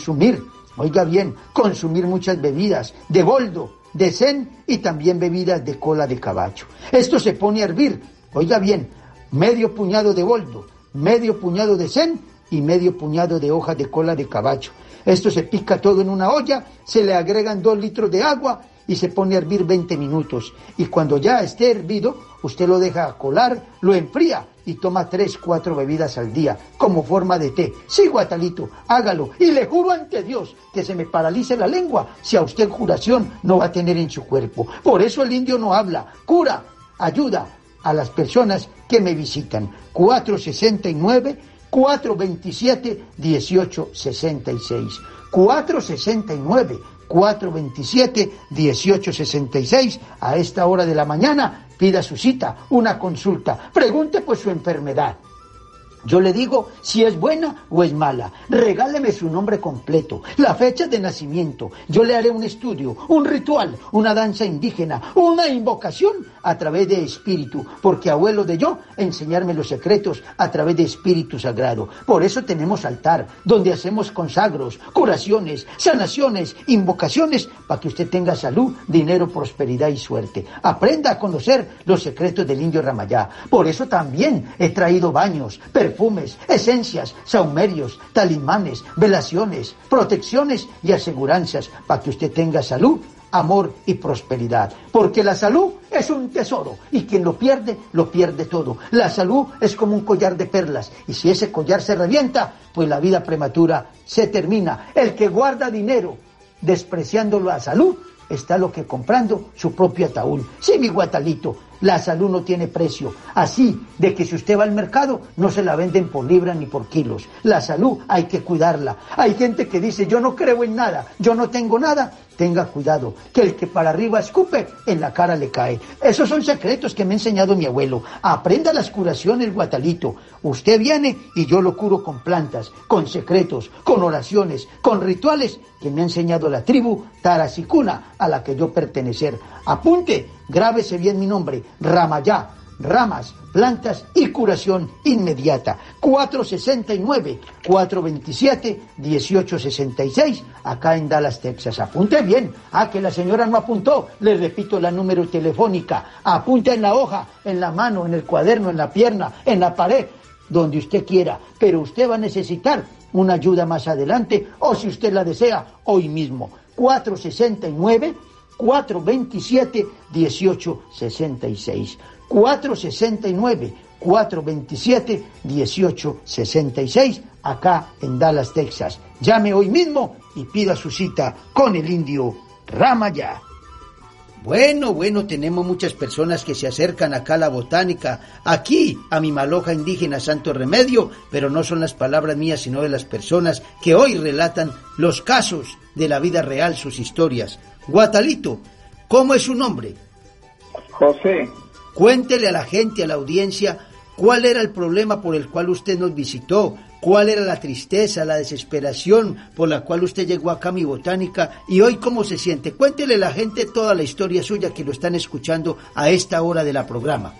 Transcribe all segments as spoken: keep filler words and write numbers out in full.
consumir, oiga bien, consumir muchas bebidas de boldo, de zen y también bebidas de cola de caballo. Esto se pone a hervir, oiga bien, medio puñado de boldo, medio puñado de zen y medio puñado de hojas de cola de caballo. Esto se pica todo en una olla, se le agregan dos litros de agua y se pone a hervir veinte minutos. Y cuando ya esté hervido, usted lo deja colar, lo enfría y toma tres, cuatro bebidas al día, como forma de té. Sí, Guatalito, hágalo. Y le juro ante Dios que se me paralice la lengua si a usted curación no va a tener en su cuerpo. Por eso el indio no habla, cura, ayuda a las personas que me visitan. cuatro sesenta y nueve, cuatro veintisiete, dieciocho sesenta y seis. cuatro sesenta y nueve, cuatro veintisiete, dieciocho sesenta y seis. A esta hora de la mañana pida su cita, una consulta, pregunte por su enfermedad. Yo le digo si es buena o es mala. Regáleme su nombre completo, la fecha de nacimiento. Yo le haré un estudio, un ritual, una danza indígena, una invocación a través de espíritu, porque abuelo de yo enseñarme los secretos a través de espíritu sagrado. Por eso tenemos altar, donde hacemos consagros, curaciones, sanaciones, invocaciones, para que usted tenga salud, dinero, prosperidad y suerte. Aprenda a conocer los secretos del indio Ramayá. Por eso también he traído baños, perfumes, esencias, saumerios, talismanes, velaciones, protecciones y aseguranzas para que usted tenga salud, amor y prosperidad. Porque la salud es un tesoro y quien lo pierde, lo pierde todo. La salud es como un collar de perlas y si ese collar se revienta, pues la vida prematura se termina. El que guarda dinero despreciando la salud, está lo que comprando su propio ataúd. Sí, mi Guatalito, la salud no tiene precio. Así de que si usted va al mercado, no se la venden por libra ni por kilos. La salud hay que cuidarla. Hay gente que dice, yo no creo en nada, yo no tengo nada. Tenga cuidado, que el que para arriba escupe, en la cara le cae. Esos son secretos que me ha enseñado mi abuelo. Aprenda las curaciones, Guatalito. Usted viene y yo lo curo con plantas, con secretos, con oraciones, con rituales que me ha enseñado la tribu Tarasicuna a la que yo pertenecer. Apunte, grábese bien mi nombre, Ramayá, ramas, plantas y curación inmediata. cuatro sesenta y nueve, cuatro veintisiete, dieciocho sesenta y seis, acá en Dallas, Texas. Apunte bien. Ah, que la señora no apuntó. Le repito la número telefónica. Apunte en la hoja, en la mano, en el cuaderno, en la pierna, en la pared, donde usted quiera. Pero usted va a necesitar una ayuda más adelante o si usted la desea, hoy mismo. cuatro sesenta y nueve, cuatro veintisiete, dieciocho sesenta y seis. cuatro sesenta y nueve, cuatro veintisiete, dieciocho sesenta y seis, acá en Dallas, Texas. Llame hoy mismo y pida su cita con el indio Ramayá. Bueno, bueno, tenemos muchas personas que se acercan acá a la botánica, aquí a mi maloja indígena Santo Remedio, pero no son las palabras mías, sino de las personas que hoy relatan los casos de la vida real, sus historias. Guatalito, ¿cómo es su nombre? José. Cuéntele a la gente, a la audiencia, cuál era el problema por el cual usted nos visitó, cuál era la tristeza, la desesperación por la cual usted llegó acá a mi botánica y hoy cómo se siente. Cuéntele a la gente toda la historia suya que lo están escuchando a esta hora de la programa.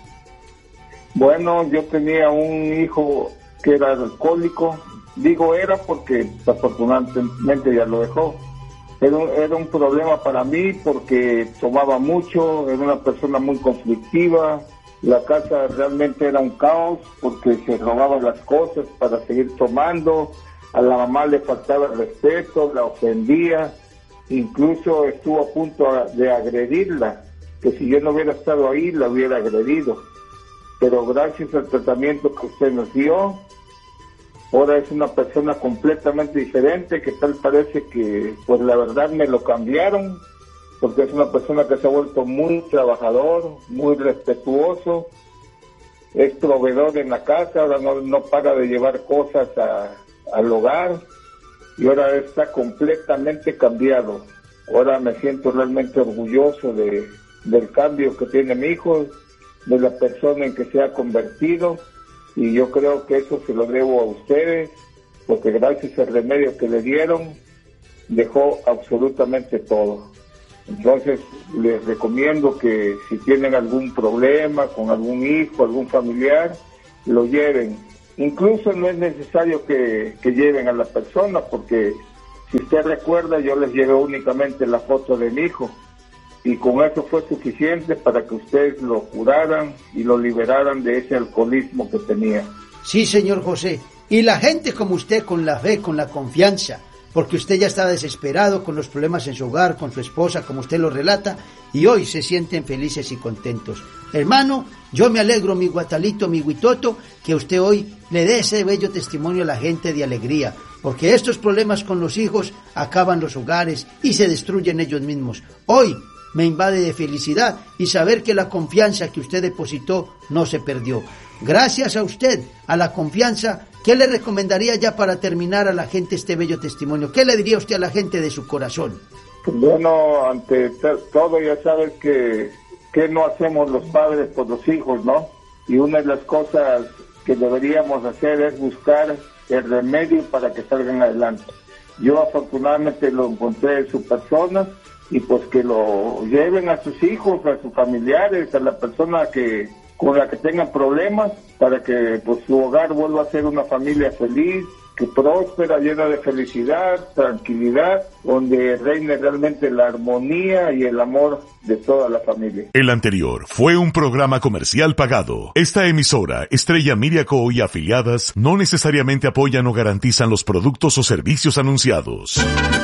Bueno, yo tenía un hijo que era alcohólico, digo era porque afortunadamente ya lo dejó. Era un, era un problema para mí porque tomaba mucho, era una persona muy conflictiva, la casa realmente era un caos porque se robaban las cosas para seguir tomando, a la mamá le faltaba el respeto, la ofendía, incluso estuvo a punto de agredirla, que si yo no hubiera estado ahí la hubiera agredido, pero gracias al tratamiento que usted nos dio, ahora es una persona completamente diferente, que tal parece que, pues la verdad me lo cambiaron, porque es una persona que se ha vuelto muy trabajador, muy respetuoso, es proveedor en la casa, ahora no, no para de llevar cosas a, al hogar, y ahora está completamente cambiado. Ahora me siento realmente orgulloso de, del cambio que tiene mi hijo, de la persona en que se ha convertido, y yo creo que eso se lo debo a ustedes, porque gracias al remedio que le dieron, dejó absolutamente todo. Entonces, les recomiendo que si tienen algún problema con algún hijo, algún familiar, lo lleven. Incluso no es necesario que, que lleven a la persona, porque Si usted recuerda, yo les llevé únicamente la foto de mi hijo y con eso fue suficiente para que ustedes lo curaran y lo liberaran de ese alcoholismo que tenía. Sí, señor José, y la gente como usted, con la fe, con la confianza, porque usted ya estaba desesperado con los problemas en su hogar, con su esposa, como usted lo relata, y hoy se sienten felices y contentos. Hermano, yo me alegro, mi guatalito, mi guitoto, que usted hoy le dé ese bello testimonio a la gente de alegría, porque estos problemas con los hijos acaban los hogares y se destruyen ellos mismos. Hoy me invade de felicidad y saber que la confianza que usted depositó no se perdió. Gracias a usted, a la confianza, ¿qué le recomendaría ya para terminar a la gente este bello testimonio? ¿Qué le diría usted a la gente de su corazón? Bueno, ante todo ya sabes que, que no hacemos los padres por los hijos, ¿no? Y una de las cosas que deberíamos hacer es buscar el remedio para que salgan adelante. Yo afortunadamente lo encontré en su persona y pues que lo lleven a sus hijos, a sus familiares, a la persona que con la que tengan problemas, para que pues su hogar vuelva a ser una familia feliz, que próspera, llena de felicidad, tranquilidad, donde reine realmente la armonía y el amor de toda la familia. El anterior fue un programa comercial pagado. Esta emisora, Estrella Media Co. y afiliadas, no necesariamente apoyan o garantizan los productos o servicios anunciados.